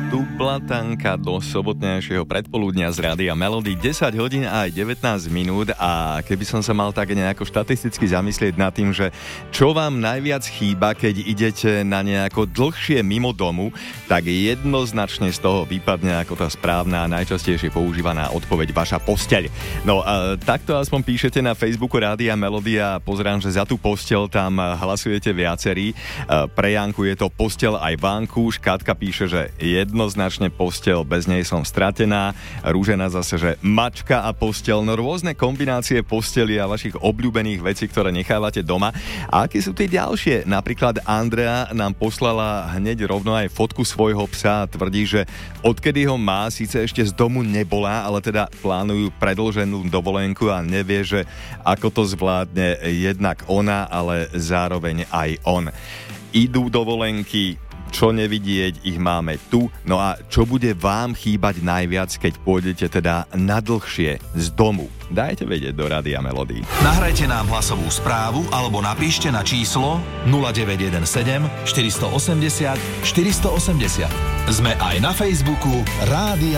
Tu platanka do sobotnejšieho predpoludnia z Rádia Melody, 10 hodín a aj 19 minút, a keby som sa mal tak nejako štatisticky zamyslieť nad tým, že čo vám najviac chýba, keď idete na nejako dlhšie mimo domu, tak jednoznačne z toho vypadne ako tá správna a najčastejšie používaná odpoveď vaša posteľ. No, takto aspoň píšete na Facebooku Rádia Melody a pozerám, že za tú posteľ tam hlasujete viacerí. Pre Janku je to posteľ aj vánkuš, Katka píše, že jednoznačne posteľ, bez nej som stratená. Rúžena zase, že mačka a posteľ, no rôzne kombinácie posteli a vašich obľúbených vecí, ktoré nechávate doma. A aké sú tie ďalšie? Napríklad Andrea nám poslala hneď rovno aj fotku svojho psa a tvrdí, že odkedy ho má, síce ešte z domu nebola, ale teda plánujú predĺženú dovolenku a nevie, že ako to zvládne jednak ona, ale zároveň aj on. Idú dovolenky, čo nevidieť, ich máme tu. No a čo bude vám chýbať najviac, keď pôjdete teda na dlhšie z domu? Dajte vedieť do Rádia Melody. Nahrajte nám hlasovú správu alebo napíšte na číslo 0917 480 480. Sme aj na Facebooku Rádia